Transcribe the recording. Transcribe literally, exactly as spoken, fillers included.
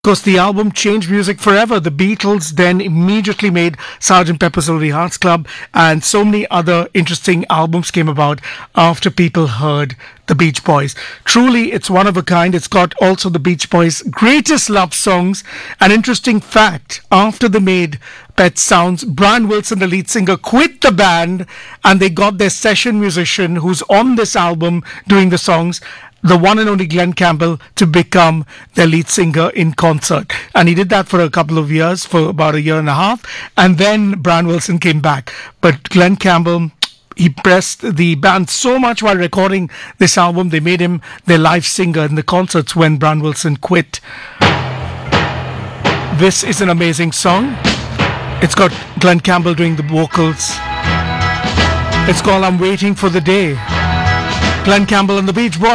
Because the album changed music forever. The Beatles then immediately made Sergeant Pepper's Lonely Hearts Club, and so many other interesting albums came about after people heard the Beach Boys. Truly, it's one of a kind. It's got also the Beach Boys' greatest love songs. An interesting fact, after they made Pet Sounds, Brian Wilson, the lead singer, quit the band, and they got their session musician who's on this album doing the songs, the one and only Glenn Campbell, to become their lead singer in concert. And he did that for a couple of years, for about a year and a half. And then Brian Wilson came back. But Glenn Campbell, he pressed the band so much while recording this album, they made him their live singer in the concerts when Brian Wilson quit. This is an amazing song. It's got Glenn Campbell doing the vocals. It's called I'm Waiting for the Day. Glenn Campbell and the Beach Boys.